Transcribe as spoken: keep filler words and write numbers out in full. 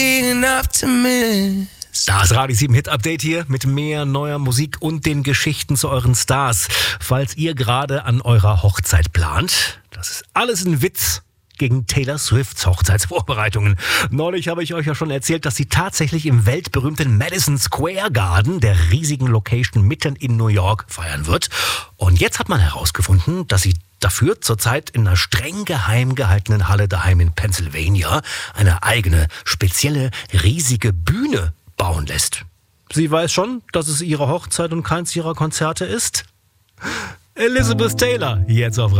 enough to miss. Das Radio sieben Hit Update hier mit mehr neuer Musik und den Geschichten zu euren Stars. Falls ihr gerade an eurer Hochzeit plant, das ist alles ein Witz gegen Taylor Swifts Hochzeitsvorbereitungen. Neulich habe ich euch ja schon erzählt, dass sie tatsächlich im weltberühmten Madison Square Garden, der riesigen Location mitten in New York, feiern wird. Und jetzt hat man herausgefunden, dass sie dafür zurzeit in einer streng geheim gehaltenen Halle daheim in Pennsylvania eine eigene, spezielle, riesige Bühne bauen lässt. Sie weiß schon, dass es ihre Hochzeit und keins ihrer Konzerte ist? Elizabeth Taylor, jetzt auf